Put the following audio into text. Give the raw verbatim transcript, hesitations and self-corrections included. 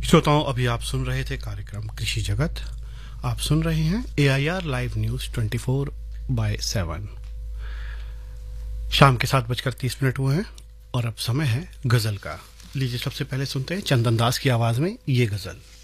श्रोताओं, अभी आप सुन रहे थे कार्यक्रम कृषि जगत। आप सुन रहे हैं ए I R live news twenty four by seven. शाम के सात बजकर तीस मिनट हुए हैं और अब समय है गजल का। लीजिए सबसे पहले सुनते हैं चंदन दास की आवाज में ये गजल।